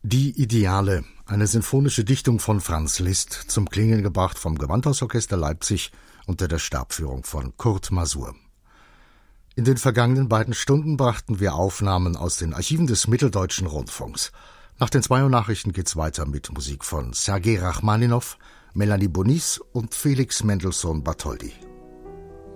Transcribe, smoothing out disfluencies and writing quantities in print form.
Die Ideale, eine sinfonische Dichtung von Franz Liszt, zum Klingen gebracht vom Gewandhausorchester Leipzig unter der Stabführung von Kurt Masur. In den vergangenen beiden Stunden brachten wir Aufnahmen aus den Archiven des Mitteldeutschen Rundfunks. Nach den 2 Uhr Nachrichten geht's weiter mit Musik von Sergei Rachmaninow, Melanie Bonis und Felix Mendelssohn Bartholdy.